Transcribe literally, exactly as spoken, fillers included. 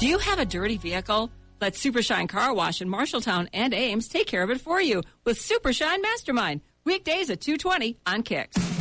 Do you have a dirty vehicle? Let Supershine Car Wash in Marshalltown and Ames take care of it for you with Supershine Mastermind. Weekdays at two twenty on Kicks.